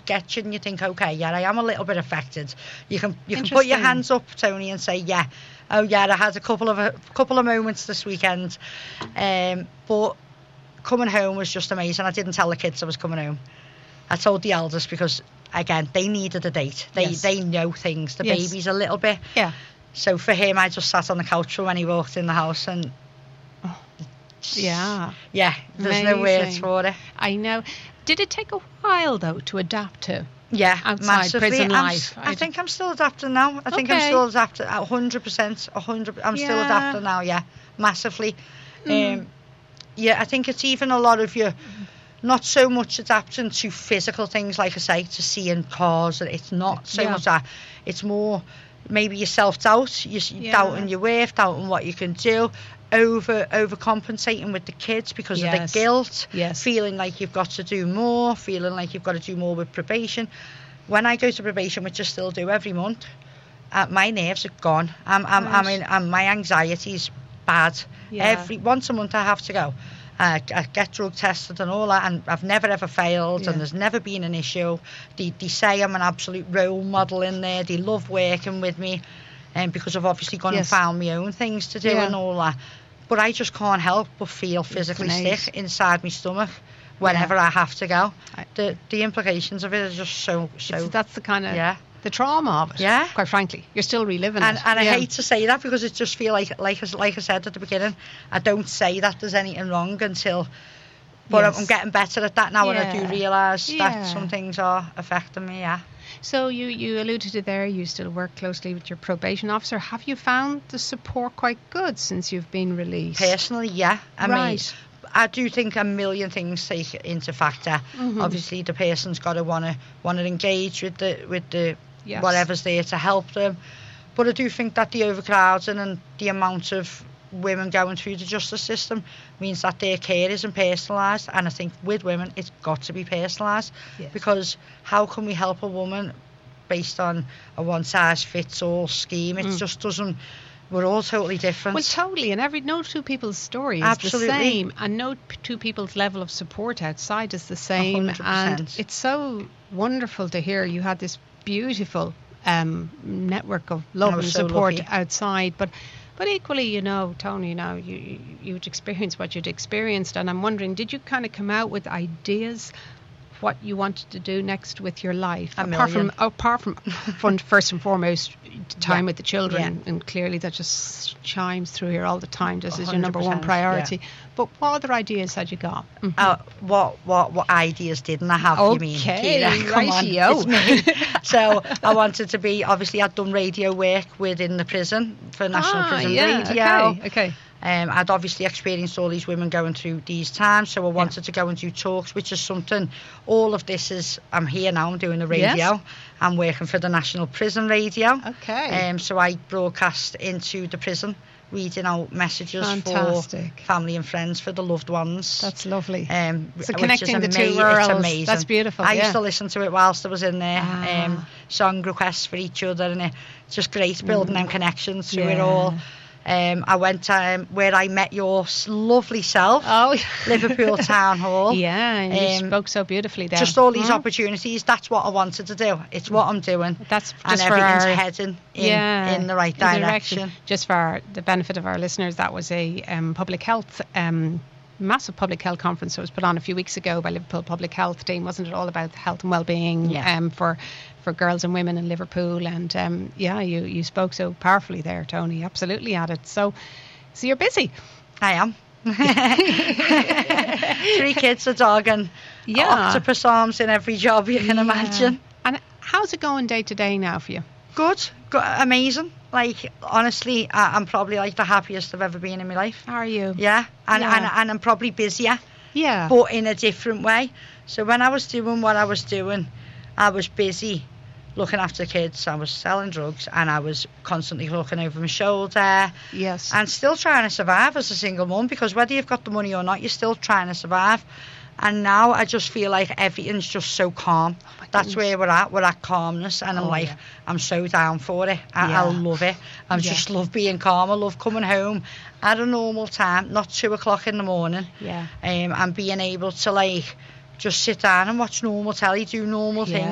stuff gets you and you think, okay, yeah, I am a little bit affected. You can put your hands up, Tony, and say, yeah, oh yeah, I had a couple of moments this weekend, but coming home was just amazing. I didn't tell the kids I was coming home. I told the eldest because, again, they needed a date. They know things. The baby's a little bit. Yeah. So for him, I just sat on the couch when he walked in the house and... Yeah. Yeah, there's no words for it. I know. Did it take a while, though, to adapt to? Yeah, outside massively. prison life? I think I'm still adapting now. I think I'm still adapting 100%. I'm still adapting now, yeah, massively. Yeah, I think it's even a lot of your... Not so much adapting to physical things, like I say, to seeing cars. It's not so much that. It's more maybe your self-doubt, you're doubting your worth, doubting what you can do, overcompensating with the kids because of the guilt, feeling like you've got to do more, feeling like you've got to do more with probation. When I go to probation, which I still do every month, my nerves are gone. My anxiety's bad. Once a month I have to go. I get drug tested and all that, and I've never ever failed, and there's never been an issue. They say I'm an absolute role model in there. They love working with me, and because I've obviously gone and found my own things to do and all that. But I just can't help but feel physically sick inside my stomach whenever I have to go. The implications of it are just so. That's the kind of the trauma of it. Yeah, quite frankly, you're still reliving it. And I hate to say that because it just feels like I said at the beginning, I don't say that there's anything wrong until. But I'm getting better at that now, and I do realise that some things are affecting me. Yeah. So you alluded to there, you still work closely with your probation officer. Have you found the support quite good since you've been released? Personally, yeah. I mean, I do think a million things take into factor. Obviously, the person's got to want to engage with the whatever's there to help them. But I do think that the overcrowding and the amount of women going through the justice system means that their care isn't personalised, and I think with women it's got to be personalised because how can we help a woman based on a one-size-fits-all scheme? It just doesn't. We're all totally different. Well, totally, and no two people's story is the same, and no two people's level of support outside is the same. 100%. And it's so wonderful to hear you had this beautiful network of love and support outside, but equally, Tony, you'd experienced what you'd experienced, and I'm wondering, did you kind of come out with ideas what you wanted to do next with your life? Apart from first and foremost, time with the children, and clearly that just chimes through here all the time, just as your number one priority. But what other ideas had you got? What ideas didn't I have? You mean? Come on, it's me. So I wanted to be. Obviously, I'd done radio work within the prison for National Prison Radio. Okay. I'd obviously experienced all these women going through these times, so I wanted to go and do talks, which is something. All of this is. I'm here now. I'm doing the radio. Yes. I'm working for the National Prison Radio. Okay. So I broadcast into the prison, reading out messages for family and friends, for the loved ones. That's lovely. So connecting the two worlds. It's amazing. That's beautiful. I used to listen to it whilst I was in there. Song requests for each other, and it's just great building them connections through it all. I went where I met your lovely self, Liverpool Town Hall. Yeah, and you spoke so beautifully there. Just all these opportunities. That's what I wanted to do. It's what I'm doing. That's just and everything's heading in the right direction. Just for the benefit of our listeners, that was a public health. Massive public health conference that was put on a few weeks ago by Liverpool Public Health Team. Wasn't it all about health and well-being for girls and women in Liverpool? And you spoke so powerfully there, Tony. Absolutely at it. So you're busy. I am. 3 kids, a dog, and octopus arms in every job you can imagine. And how's it going day to day now for you? Good, amazing. Like, honestly, I'm probably like the happiest I've ever been in my life. Are you? Yeah, and I'm probably busier. Yeah. But in a different way. So when I was doing what I was doing, I was busy looking after kids. I was selling drugs, and I was constantly looking over my shoulder. Yes. And still trying to survive as a single mum, because whether you've got the money or not, you're still trying to survive. And now I just feel like everything's just so calm. That's where we're at. We're at calmness, and I'm I'm so down for it. I love it. I just love being calm. I love coming home at a normal time, not 2:00 in the morning. Yeah. And being able to just sit down and watch normal telly, do normal things.